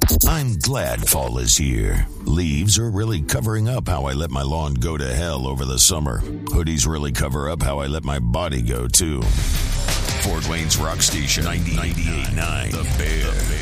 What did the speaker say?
I'm glad fall is here. Leaves are really covering up how I let my lawn go to hell over the summer. Hoodies really cover up how I let my body go, too. Fort Wayne's Rock Station 98.9 The Bear.